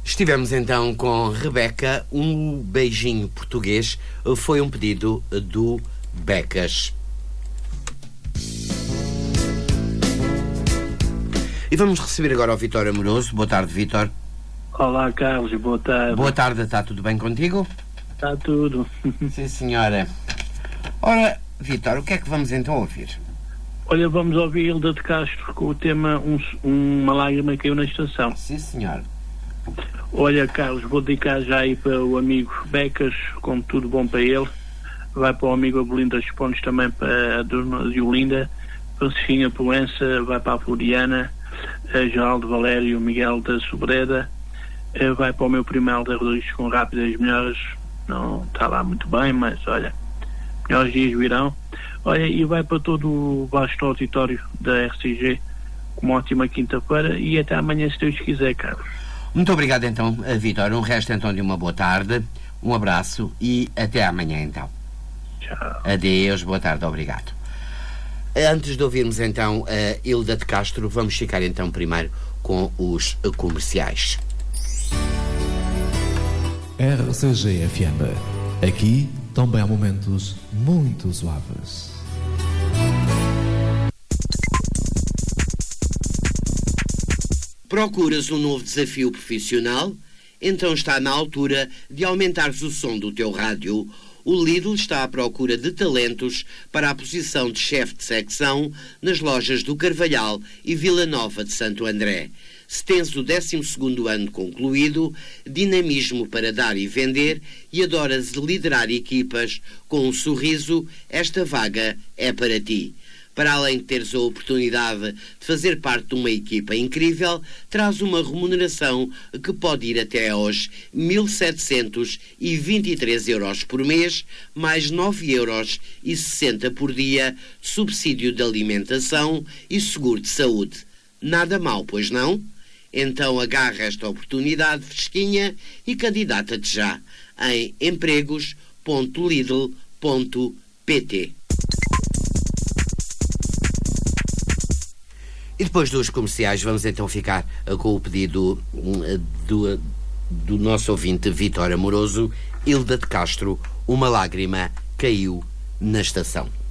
Estivemos então com Rebeca. Um beijinho português foi um pedido do Becas. E vamos receber agora o Vítor Amoroso. Boa tarde, Vítor. Olá, Carlos, boa tarde. Boa tarde, está tudo bem contigo? Está tudo. Sim, senhora. Ora, Vítor, o que é que vamos então ouvir? Olha, vamos ouvir Hilda de Castro com o tema Uma Lágrima Caiu na Estação. Sim, senhor. Olha, Carlos, vou dedicar já aí para o amigo Becas, como tudo bom para ele. Vai para o amigo Abelinda Espones também, para a dona de Olinda. Francisquinha Proença, vai para a Floriana. Geraldo Valério, Miguel da Sobreda. Vai para o meu primo Helder Rodrigues com rápidas melhoras. Não está lá muito bem, mas olha, melhores dias virão. Olha, e vai para todo o vasto auditório da RCG com uma ótima quinta-feira e até amanhã, se Deus quiser, Carlos. Muito obrigado então, Vítor. Um resto então de uma boa tarde, um abraço e até amanhã então. Tchau. Adeus, boa tarde, obrigado. Antes de ouvirmos então a Hilda de Castro, vamos ficar então primeiro com os comerciais. RCG FM. Aqui também há momentos muito suaves. Procuras um novo desafio profissional? Então está na altura de aumentares o som do teu rádio. O Lidl está à procura de talentos para a posição de chefe de secção nas lojas do Carvalhal e Vila Nova de Santo André. Se tens o 12º ano concluído, dinamismo para dar e vender e adoras liderar equipas com um sorriso, esta vaga é para ti. Para além de teres a oportunidade de fazer parte de uma equipa incrível, traz uma remuneração que pode ir até aos 1.723 euros por mês, mais 9,60 euros por dia, subsídio de alimentação e seguro de saúde. Nada mal, pois não? Então agarra esta oportunidade fresquinha e candidata-te já em empregos.lidl.pt. E depois dos comerciais vamos então ficar com o pedido do nosso ouvinte Vítor Amoroso, Hilda de Castro, Uma Lágrima Caiu na Estação.